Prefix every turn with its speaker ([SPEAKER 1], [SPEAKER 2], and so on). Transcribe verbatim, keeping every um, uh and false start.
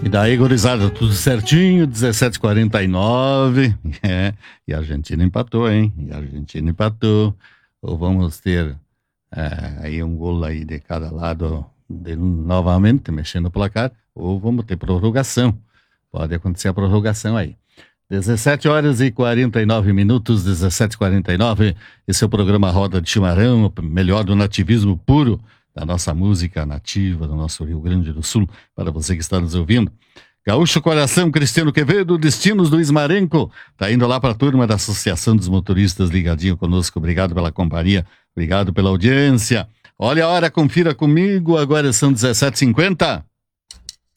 [SPEAKER 1] E daí, gurizada, tudo certinho, dezessete e quarenta e nove, é, e a Argentina empatou, hein? E a Argentina empatou. Ou vamos ter é, aí um gol aí de cada lado de, novamente, mexendo o placar, ou vamos ter prorrogação. Pode acontecer a prorrogação aí. dezessete horas e quarenta e nove minutos, dezessete e quarenta e nove, esse é o programa Roda de Chimarrão, o melhor do nativismo puro, da nossa música nativa, do nosso Rio Grande do Sul, para você que está nos ouvindo. Gaúcho Coração, Cristiano Quevedo, Destinos do Ismarenco, tá indo lá para a turma da Associação dos Motoristas ligadinho conosco, obrigado pela companhia, obrigado pela audiência. Olha a hora, confira comigo, agora são dezessete e cinquenta.